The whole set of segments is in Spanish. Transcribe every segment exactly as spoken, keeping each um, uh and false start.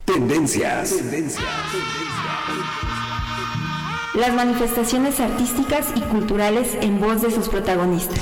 Tendencias. Tendencias. Las manifestaciones artísticas y culturales en voz de sus protagonistas.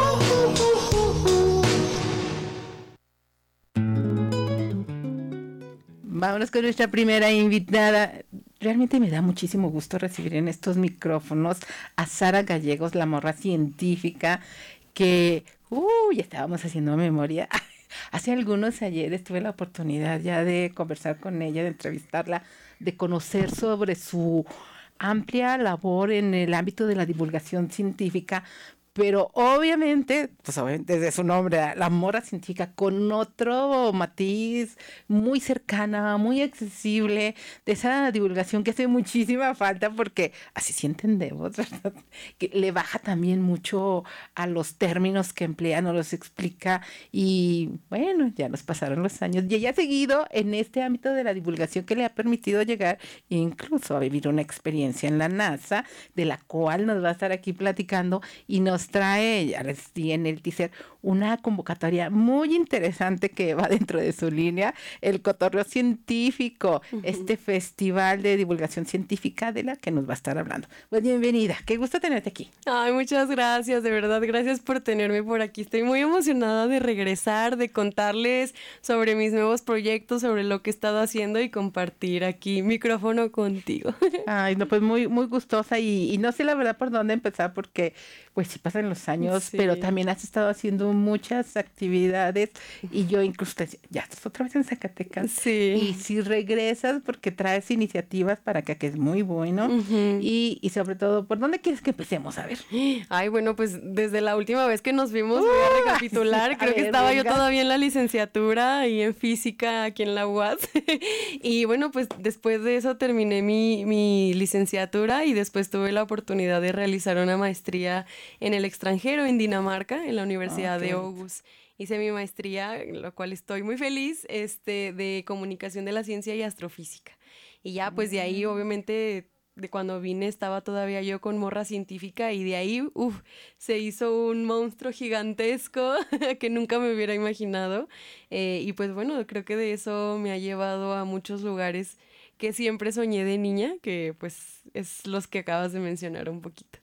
Vámonos con nuestra primera invitada. Realmente me da muchísimo gusto recibir en estos micrófonos a Sara Gallegos, la morra científica, que, uy, estábamos haciendo memoria. Hace algunos ayeres tuve la oportunidad ya de conversar con ella, de entrevistarla, de conocer sobre su amplia labor en el ámbito de la divulgación científica, pero obviamente, pues obviamente desde su nombre, la morra científica, con otro matiz muy cercana, muy accesible, de esa divulgación que hace muchísima falta, porque así sí entendemos, ¿verdad? Que le baja también mucho a los términos que emplea, nos los explica, y bueno, ya nos pasaron los años, y ella ha seguido en este ámbito de la divulgación que le ha permitido llegar incluso a vivir una experiencia en la NASA, de la cual nos va a estar aquí platicando, y nos trae, ya les di en el teaser, una convocatoria muy interesante que va dentro de su línea, el Cotorreo Científico, uh-huh. Este festival de divulgación científica de la que nos va a estar hablando. Pues bienvenida, qué gusto tenerte aquí. Ay, muchas gracias, de verdad, gracias por tenerme por aquí. Estoy muy emocionada de regresar, de contarles sobre mis nuevos proyectos, sobre lo que he estado haciendo y compartir aquí micrófono contigo. Ay, no, pues muy, muy gustosa y, y no sé la verdad por dónde empezar porque pues sí pasan los años, sí. Pero también has estado haciendo muchas actividades y yo incluso te decía, ya estás otra vez en Zacatecas. Sí. Y si regresas porque traes iniciativas para acá, que es muy bueno. Uh-huh. Y, y sobre todo, ¿por dónde quieres que empecemos? A ver. Ay, bueno, pues desde la última vez que nos vimos, uh, voy a recapitular. Creo a que ver, estaba venga. Yo todavía en la licenciatura y en física aquí en la U A S. Y bueno, pues después de eso terminé mi, mi licenciatura y después tuve la oportunidad de realizar una maestría en el extranjero, en Dinamarca, en la Universidad okay. de Aarhus. Hice mi maestría, lo cual estoy muy feliz, este, de comunicación de la ciencia y astrofísica. Y ya, pues de ahí, obviamente, de cuando vine estaba todavía yo con morra científica y de ahí, uff, se hizo un monstruo gigantesco que nunca me hubiera imaginado. Eh, y pues bueno, creo que de eso me ha llevado a muchos lugares que siempre soñé de niña, que pues es los que acabas de mencionar un poquito.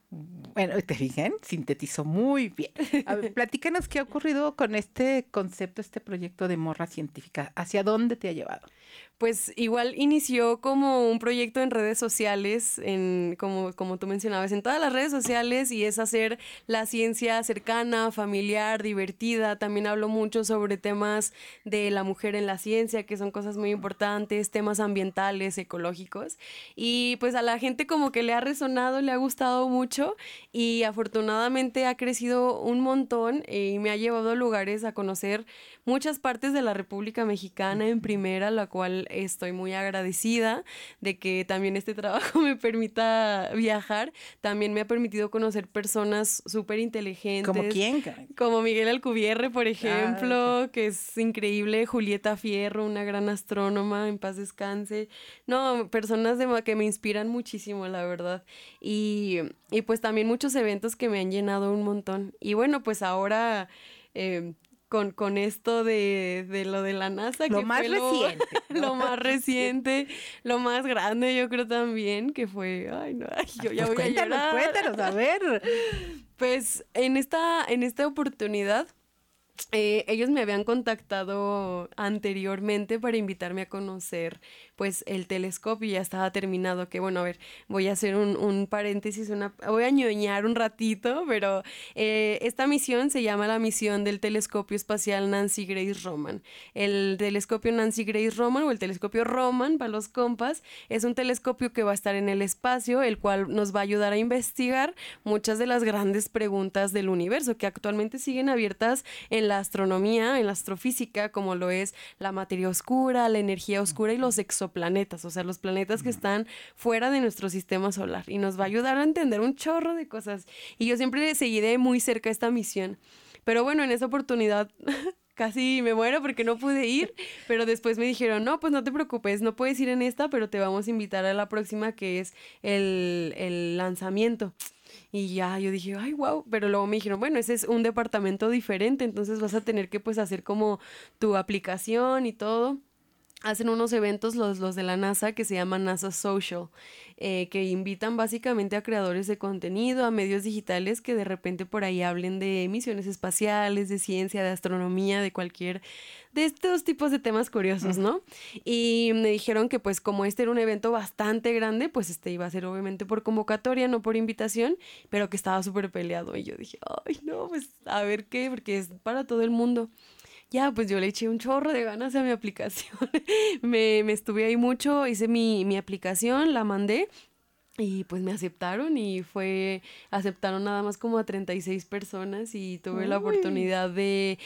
Bueno, te fijan, sintetizó muy bien. A ver, platícanos qué ha ocurrido con este concepto, este proyecto de morra científica. ¿Hacia dónde te ha llevado? Pues igual inició como un proyecto en redes sociales, en como, como tú mencionabas, en todas las redes sociales, y es hacer la ciencia cercana, familiar, divertida. También hablo mucho sobre temas de la mujer en la ciencia, que son cosas muy importantes, temas ambientales, ecológicos. Y pues a la gente como que le ha resonado, le ha gustado mucho y afortunadamente ha crecido un montón y me ha llevado a lugares a conocer muchas partes de la República Mexicana en primera, la cual estoy muy agradecida de que también este trabajo me permita viajar. También me ha permitido conocer personas súper inteligentes. ¿Como quién? Como Miguel Alcubierre, por ejemplo, ah, okay. que es increíble. Julieta Fierro, una gran astrónoma, en paz descanse. No, personas de, que me inspiran muchísimo, la verdad. Y, y pues también muchos eventos que me han llenado un montón. Y bueno, pues ahora... Eh, Con, con esto de, de lo de la NASA. Lo que más fue reciente. Lo, lo más reciente, lo más grande yo creo también, que fue, ay no, ay, yo ya pues voy cuéntanos, a llorar. Cuéntanos, a ver. Pues en esta, en esta oportunidad, Eh, ellos me habían contactado anteriormente para invitarme a conocer pues el telescopio y ya estaba terminado, que bueno, a ver, voy a hacer un, un paréntesis, una, voy a ñoñar un ratito, pero eh, esta misión se llama la misión del telescopio espacial Nancy Grace Roman. El telescopio Nancy Grace Roman o el telescopio Roman para los compas es un telescopio que va a estar en el espacio, el cual nos va a ayudar a investigar muchas de las grandes preguntas del universo que actualmente siguen abiertas en la astronomía, en la astrofísica, como lo es la materia oscura, la energía oscura y los exoplanetas, o sea, los planetas que están fuera de nuestro sistema solar, y nos va a ayudar a entender un chorro de cosas. Y yo siempre seguiré muy cerca esta misión. Pero bueno, en esa oportunidad casi me muero porque no pude ir, pero después me dijeron, no, pues no te preocupes, no puedes ir en esta, pero te vamos a invitar a la próxima, que es el, el lanzamiento. Y ya yo dije, ay, wow, pero luego me dijeron, bueno, ese es un departamento diferente, entonces vas a tener que pues hacer como tu aplicación y todo. hacen unos eventos los, los de la NASA que se llaman NASA Social, eh, que invitan básicamente a creadores de contenido, a medios digitales que de repente por ahí hablen de misiones espaciales, de ciencia, de astronomía, de cualquier, de estos tipos de temas curiosos, ¿no? Y me dijeron que pues como este era un evento bastante grande, pues este iba a ser obviamente por convocatoria, no por invitación, pero que estaba súper peleado. Y yo dije, ay no, pues a ver qué, porque es para todo el mundo. Ya, pues yo le eché un chorro de ganas a mi aplicación. me, me estuve ahí mucho, hice mi, mi aplicación, la mandé. Y pues me aceptaron y fue, aceptaron nada más como a treinta y seis personas y tuve Uy. la oportunidad de,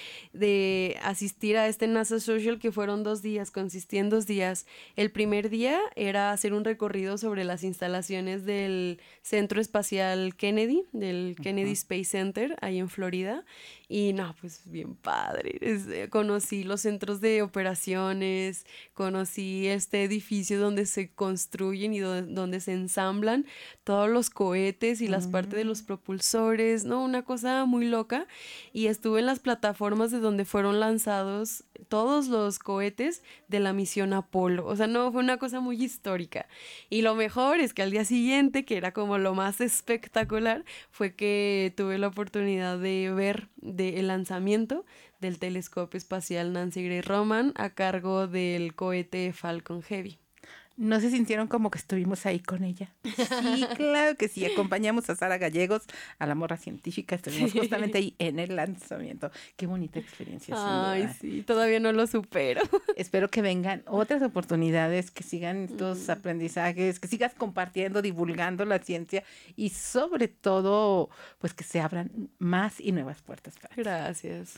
de asistir a este NASA Social que fueron dos días, consistía en dos días. El primer día era hacer un recorrido sobre las instalaciones del Centro Espacial Kennedy, del Kennedy uh-huh. Space Center, ahí en Florida. Y no, pues bien padre. Es, eh, conocí los centros de operaciones, conocí este edificio donde se construyen y do- donde se ensamblan todos los cohetes y las uh-huh. partes de los propulsores, ¿no? Una cosa muy loca. Y estuve en las plataformas de donde fueron lanzados todos los cohetes de la misión Apolo. O sea, no, fue una cosa muy histórica. Y lo mejor es que al día siguiente, que era como lo más espectacular, fue que tuve la oportunidad de ver de el lanzamiento del telescopio espacial Nancy Gray Roman a cargo del cohete Falcon Heavy. ¿No se sintieron como que estuvimos ahí con ella? Sí, claro que sí. Acompañamos a Sara Gallegos, a la morra científica. Estuvimos justamente ahí en el lanzamiento. Qué bonita experiencia. Ay, sí, todavía no lo supero. Espero que vengan otras oportunidades, que sigan estos mm. aprendizajes, que sigas compartiendo, divulgando la ciencia y sobre todo, pues que se abran más y nuevas puertas para ti. Gracias.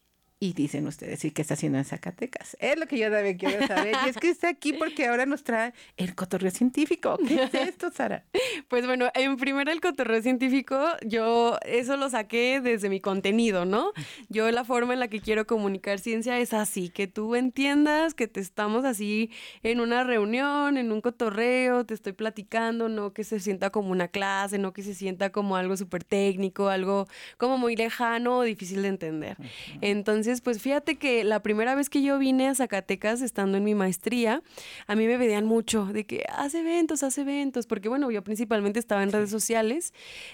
Y dicen ustedes, ¿y qué está haciendo en Zacatecas? Es lo que yo también quiero saber. Y es que está aquí porque ahora nos trae el cotorreo científico. ¿Qué es esto, Sara? Pues bueno, en primera el cotorreo científico, yo eso lo saqué desde mi contenido, ¿no? Yo la forma en la que quiero comunicar ciencia es así, que tú entiendas que te estamos así en una reunión, en un cotorreo, te estoy platicando, no que se sienta como una clase, no que se sienta como algo súper técnico, algo como muy lejano o difícil de entender. Uh-huh. Entonces, pues fíjate que la primera vez que yo vine a Zacatecas, estando en mi maestría, a mí me pedían mucho de que haz eventos, haz eventos, porque bueno, yo principalmente estaba en redes sociales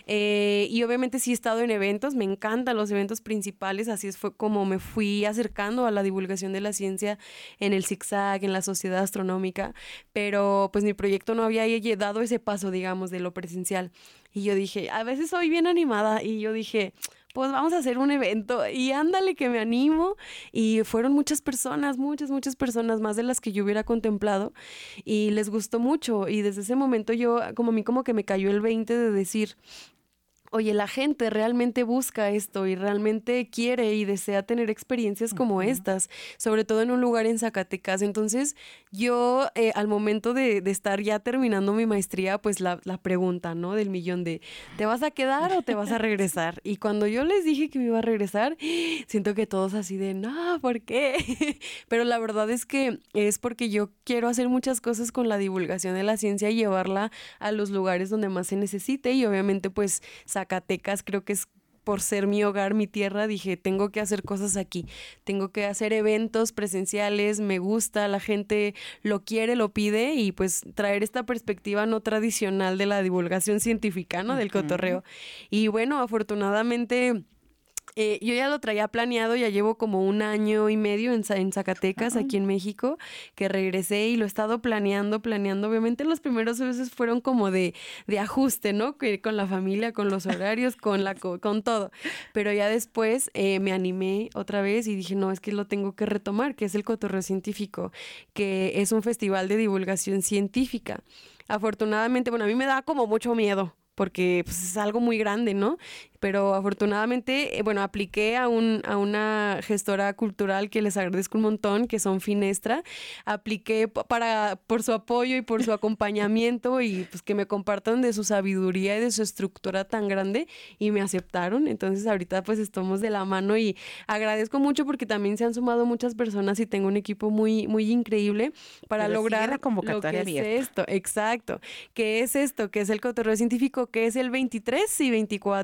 eh, y obviamente sí he estado en eventos, me encantan los eventos principales, así es fue como me fui acercando a la divulgación de la ciencia en el ZigZag, en la Sociedad Astronómica, pero pues mi proyecto no había dado ese paso, digamos, de lo presencial. Y yo dije, a veces soy bien animada y yo dije, pues vamos a hacer un evento y ándale que me animo y fueron muchas personas, muchas, muchas personas, más de las que yo hubiera contemplado y les gustó mucho y desde ese momento yo, como a mí como que me cayó el veinte de decir, oye, la gente realmente busca esto y realmente quiere y desea tener experiencias como uh-huh. estas, sobre todo en un lugar en Zacatecas. Entonces, yo eh, al momento de, de estar ya terminando mi maestría, pues la, la pregunta, ¿no? Del millón de, ¿te vas a quedar o te vas a regresar? Y cuando yo les dije que me iba a regresar, siento que todos así de, no, ¿por qué? Pero la verdad es que es porque yo quiero hacer muchas cosas con la divulgación de la ciencia y llevarla a los lugares donde más se necesite y obviamente pues Zacatecas creo que es por ser mi hogar, mi tierra, dije, tengo que hacer cosas aquí, tengo que hacer eventos presenciales, me gusta, la gente lo quiere, lo pide y pues traer esta perspectiva no tradicional de la divulgación científica, ¿no? Del cotorreo. Y bueno, afortunadamente Eh, yo ya lo traía planeado, ya llevo como un año y medio en, en Zacatecas, uh-huh. aquí en México, que regresé y lo he estado planeando, planeando. Obviamente los primeros meses fueron como de, de ajuste, ¿no? Que con la familia, con los horarios, con, la, con, con todo. Pero ya después eh, me animé otra vez y dije, no, es que lo tengo que retomar, que es el Cotorreo Científico, que es un festival de divulgación científica. Afortunadamente, bueno, a mí me da como mucho miedo, porque pues, es algo muy grande, ¿no? Pero afortunadamente, eh, bueno, apliqué a, un, a una gestora cultural que les agradezco un montón, que son Finestra. Apliqué para, por su apoyo y por su acompañamiento y pues que me compartan de su sabiduría y de su estructura tan grande y me aceptaron. Entonces ahorita pues estamos de la mano y agradezco mucho porque también se han sumado muchas personas y tengo un equipo muy, muy increíble para Pero lograr la convocatoria lo que abierta. es esto. Exacto. ¿Qué es esto? ¿Qué es el Cotorreo Científico? Que es el veintitrés y veinticuatro de octubre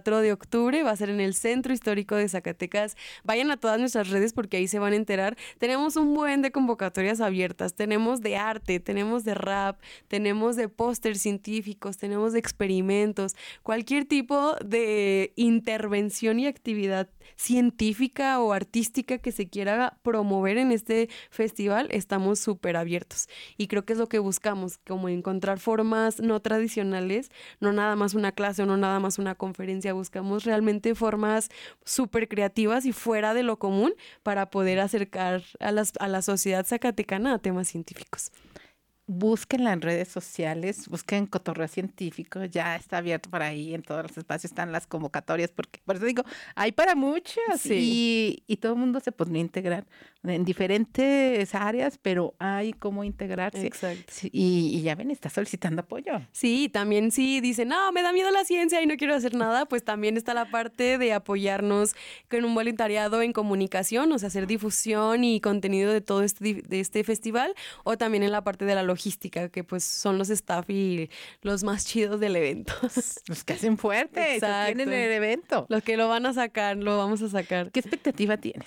octubre, va a ser en el Centro Histórico de Zacatecas. Vayan a todas nuestras redes porque ahí se van a enterar. Tenemos un buen de convocatorias abiertas, tenemos de arte, tenemos de rap, tenemos de pósters científicos, tenemos de experimentos, cualquier tipo de intervención y actividad científica o artística que se quiera promover en este festival, estamos súper abiertos. Y creo que es lo que buscamos, como encontrar formas no tradicionales, no nada más una clase o no nada más una conferencia, buscamos realmente formas súper creativas y fuera de lo común para poder acercar a, las, a la sociedad zacatecana a temas científicos. Búsquenla en redes sociales, busquen Cotorreo Científico, ya está abierto por ahí, en todos los espacios están las convocatorias, porque por eso digo, hay para muchos sí. y, y todo el mundo se podría integrar en diferentes áreas, pero hay cómo integrarse. Exacto. Sí, y, y ya ven, está solicitando apoyo. Sí, también sí dicen, no, me da miedo la ciencia y no quiero hacer nada, pues también está la parte de apoyarnos con un voluntariado en comunicación, o sea, hacer difusión y contenido de todo este, de este festival, o también en la parte de la logística, que pues son los staff y los más chidos del evento. Los que hacen fuerte, tienen el evento. Los que lo van a sacar, lo vamos a sacar. ¿Qué expectativa tienes?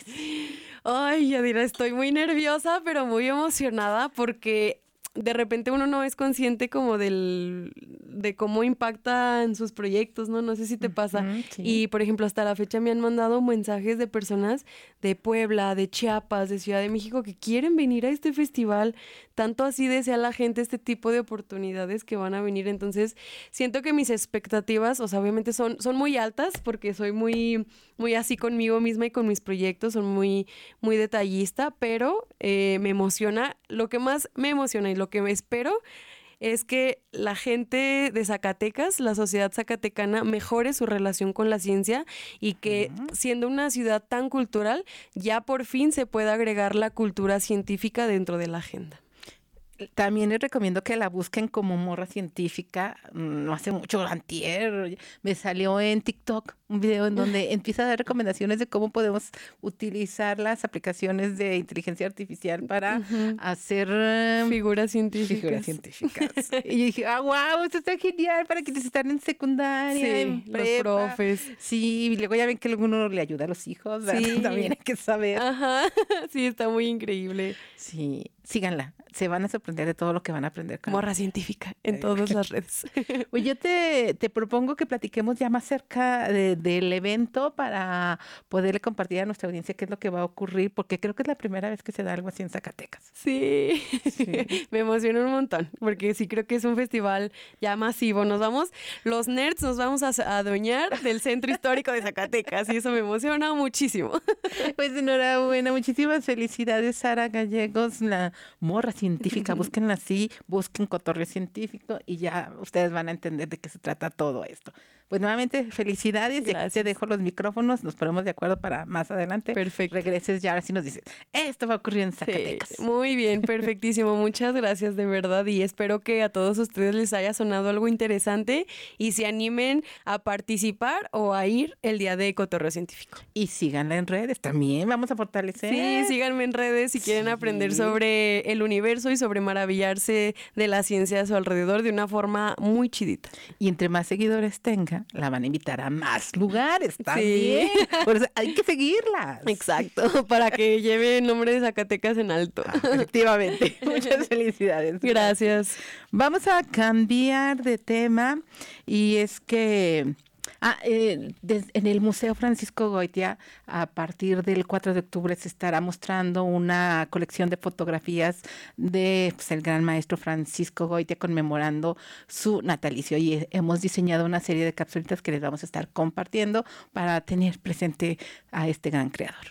Ay, Yadira, estoy muy nerviosa, pero muy emocionada porque de repente uno no es consciente como del de cómo impactan sus proyectos, ¿no? No sé si te pasa. Uh-huh, sí. Y, por ejemplo, hasta la fecha me han mandado mensajes de personas de Puebla, de Chiapas, de Ciudad de México que quieren venir a este festival. Tanto así desea la gente este tipo de oportunidades que van a venir. Entonces, siento que mis expectativas, o sea, obviamente son, son muy altas porque soy muy, muy así conmigo misma y con mis proyectos, son muy, muy detallista, pero eh, me emociona. Lo que más me emociona y lo que me espero es que la gente de Zacatecas, la sociedad zacatecana, mejore su relación con la ciencia y que uh-huh. siendo una ciudad tan cultural, ya por fin se pueda agregar la cultura científica dentro de la agenda. También les recomiendo que la busquen como Morra Científica. No hace mucho, antier, me salió en TikTok un video en donde empieza a dar recomendaciones de cómo podemos utilizar las aplicaciones de inteligencia artificial para uh-huh. hacer um, figuras científicas. Figuras científicas. Y yo dije, ah, wow, esto está genial para quienes están en secundaria, sí, en prepa. Los profes. Sí, y luego ya ven que alguno le ayuda a los hijos, ¿verdad? Sí. También hay que saber. Ajá, sí, está muy increíble. Sí, síganla. Se van a sorprender de todo lo que van a aprender. Con Morra Científica en todas las redes. Pues yo te, te propongo que platiquemos ya más cerca de, del evento para poderle compartir a nuestra audiencia qué es lo que va a ocurrir, porque creo que es la primera vez que se da algo así en Zacatecas. Sí, sí. Me emociona un montón, porque sí creo que es un festival ya masivo. Nos vamos, los nerds nos vamos a adueñar del Centro Histórico de Zacatecas y eso me emociona muchísimo. Pues enhorabuena, muchísimas felicidades, Sara Gallegos, la Morra Científica, búsquenla así, busquen Cotorreo Científico y ya ustedes van a entender de qué se trata todo esto. Pues nuevamente, felicidades. Gracias. Y aquí te dejo los micrófonos, nos ponemos de acuerdo para más adelante. Perfecto. Regreses ya, ahora sí nos dices, esto va a ocurrir en Zacatecas. Sí, muy bien, perfectísimo. Muchas gracias de verdad y espero que a todos ustedes les haya sonado algo interesante y se animen a participar o a ir el día de Cotorreo Científico. Y síganla en redes también, vamos a fortalecer. Sí, síganme en redes si sí. quieren aprender sobre el universo y sobre maravillarse de la ciencia a su alrededor de una forma muy chidita. Y entre más seguidores tenga, la van a invitar a más lugares también. Sí. Por eso hay que seguirlas. Exacto, para que lleve el nombre de Zacatecas en alto. Ah, efectivamente. Muchas felicidades. Gracias. Vamos a cambiar de tema y es que Ah, eh, des, en el Museo Francisco Goitia, a partir del cuatro de octubre se estará mostrando una colección de fotografías de pues, el gran maestro Francisco Goitia conmemorando su natalicio. Y hemos diseñado una serie de capsulitas que les vamos a estar compartiendo para tener presente a este gran creador.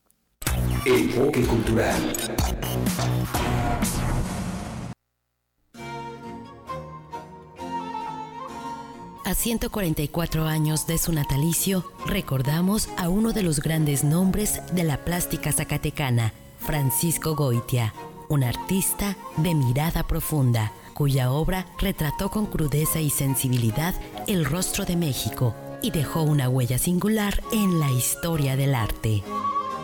Enfoque cultural. A ciento cuarenta y cuatro años de su natalicio, recordamos a uno de los grandes nombres de la plástica zacatecana, Francisco Goitia, un artista de mirada profunda, cuya obra retrató con crudeza y sensibilidad el rostro de México y dejó una huella singular en la historia del arte.